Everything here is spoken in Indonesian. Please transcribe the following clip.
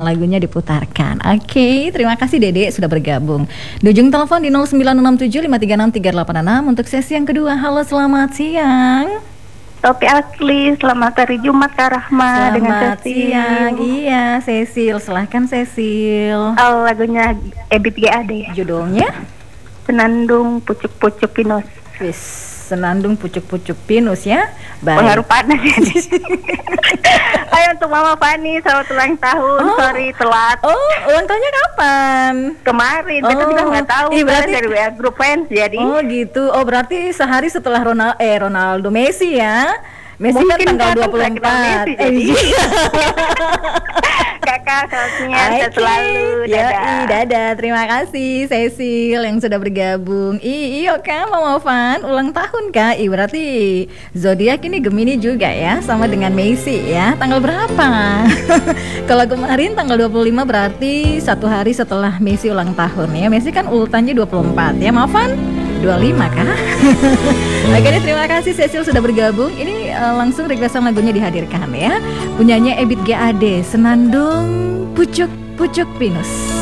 lagunya diputarkan. Oke, terima kasih Dede sudah bergabung. Di ujung telepon di 0967536386 untuk sesi yang kedua. Halo, selamat siang. Topi Asli, selamat hari Jumat Kak Rahma dengan Selamat Cecil. siang. Iya, Cecil, silahkan Cecil. Lagunya Ebit GAD, Judulnya? Senandung Pucuk-Pucuk Pinus. Wis, Senandung Pucuk-Pucuk Pinus ya. Baik. Pengaruh panas ini. Ayo untuk Mama Fani, selamat ulang tahun. Sorry telat. Oh, ulang tahunnya kapan? Kemarin, kita juga nggak tahu. Berarti dari WA grup fans jadi. Oh gitu. Oh berarti sehari setelah Ronaldo Messi ya. Messi Mungkin kan tanggal 24. Messi, jadi. Kakak selamatnya sehat selalu. Dadah. Dadah. Terima kasih Cecil yang sudah bergabung. Iyo Kak, Mama Van ulang tahun Kak. Berarti zodiak ini Gemini juga ya, sama dengan Messi ya. Tanggal berapa? Kalau kemarin tanggal 25 berarti satu hari setelah Messi ulang tahun ya. Messi kan urutannya 24 ya, Mama Van 25 Kak. Oke deh, terima kasih Cecil sudah bergabung. Ini langsung requestan lagunya dihadirkan ya. Punyanya Ebit GAD, Senandung Pucuk-Pucuk Pinus.